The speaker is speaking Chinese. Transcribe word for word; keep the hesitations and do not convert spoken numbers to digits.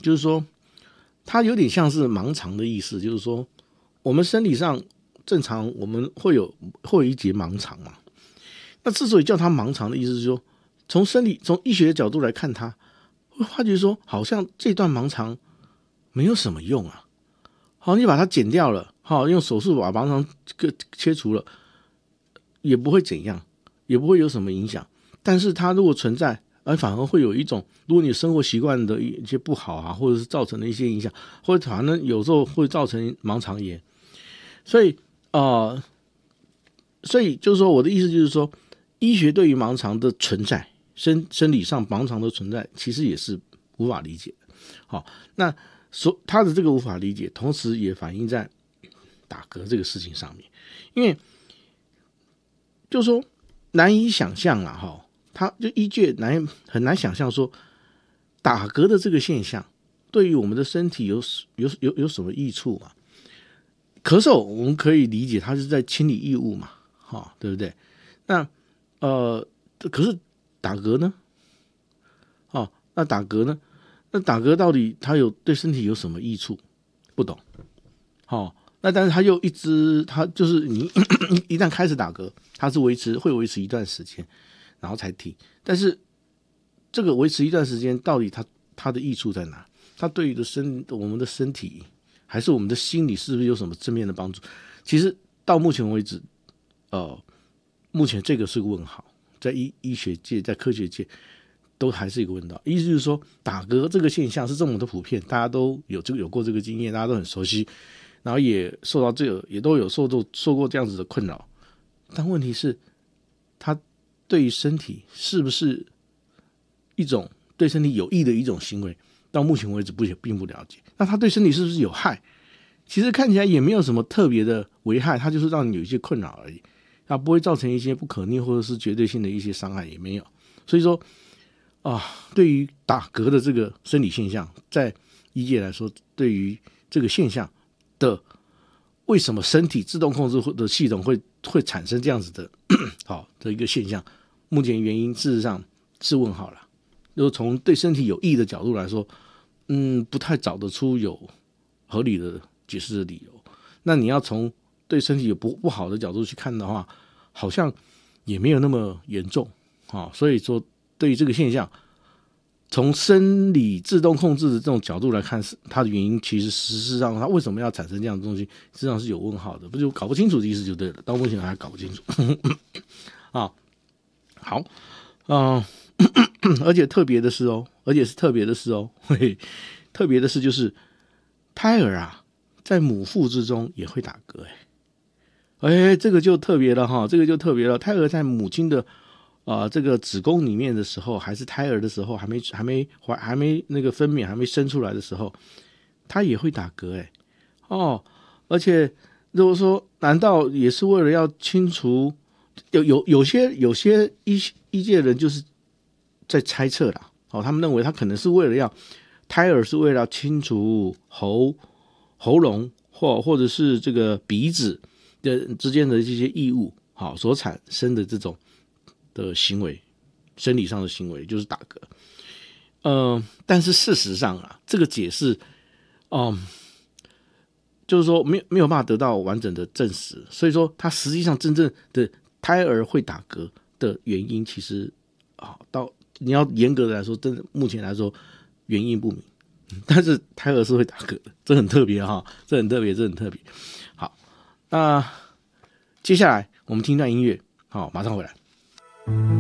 就是说它有点像是盲肠的意思，就是说我们生理上正常我们会有会有一节盲肠嘛，那之所以叫它盲肠的意思是说，从生理从医学的角度来看它，会发觉说好像这段盲肠没有什么用啊，好，你把它剪掉了，好，用手术把盲肠切除了，也不会怎样，也不会有什么影响。但是它如果存在，而反而会有一种，如果你生活习惯的一些不好啊，或者是造成的一些影响，或者反正有时候会造成盲肠炎。所以呃，所以就是说，我的意思就是说，医学对于盲肠的存在，生生理上盲肠的存在，其实也是无法理解的。好，那所他的这个无法理解，同时也反映在打嗝这个事情上面，因为就是说难以想象啊，哈，他就医界难很难想象说打嗝的这个现象对于我们的身体有有有有什么益处嘛？咳嗽我们可以理解，它是在清理异物嘛，哈，对不对？那呃，可是打嗝呢？哦，那打嗝呢？那打嗝到底它有对身体有什么益处？不懂。好、哦，那但是它又一直，它就是你一旦开始打嗝，它是维持会维持一段时间，然后才停。但是这个维持一段时间，到底它它的益处在哪？它对于的身我们的身体还是我们的心理是不是有什么正面的帮助？其实到目前为止，呃，目前这个是个问号，在医医学界，在科学界都还是一个问号。意思就是说，打嗝这个现象是这么的普遍，大家都有这个有过这个经验，大家都很熟悉，然后也受到这个，也都有受过受过这样子的困扰。但问题是，它对于身体是不是一种对身体有益的一种行为？到目前为止不并不了解。那它对身体是不是有害？其实看起来也没有什么特别的危害，它就是让你有一些困扰而已，它不会造成一些不可逆或者是绝对性的一些伤害，也没有。所以说啊，对于打嗝的这个生理现象，在医界来说，对于这个现象的为什么身体自动控制的系统会会产生这样子的好的一个现象，目前原因事实上是问号了。如果从对身体有益的角度来说，嗯，不太找得出有合理的解释的理由。那你要从对身体有不不好的角度去看的话，好像也没有那么严重啊。所以说，对于这个现象，从生理自动控制的这种角度来看，它的原因其实事实上它为什么要产生这样的东西，实际上是有问号的，不就搞不清楚的意思就对了。到目前还搞不清楚啊。好，嗯、呃。而且特别的是哦，而且是特别的是哦，嘿嘿，特别的是就是胎儿啊，在母腹之中也会打嗝，哎，哎，这个就特别了哈，这个就特别了。胎儿在母亲的啊、呃、这个子宫里面的时候，还是胎儿的时候，还没还没还还没那个分娩还没生出来的时候，他也会打嗝，哎，哦，而且如果说，难道也是为了要清除？有有有些有些医医界人就是在猜测啦，哦，他们认为他可能是为了要胎儿是为了要清除喉喉咙或或者是这个鼻子的之间的这些异物，好所产生的这种的行为，生理上的行为就是打嗝。呃，但是事实上啊，这个解释，嗯、呃，就是说没有没有办法得到完整的证实，所以说它实际上真正的胎儿会打嗝的原因，其实啊，到你要严格的来说，真的目前来说原因不明，但是胎儿是会打嗝的，这很特别哈，这很特别，这很特别。好，那接下来我们听段音乐，好，马上回来。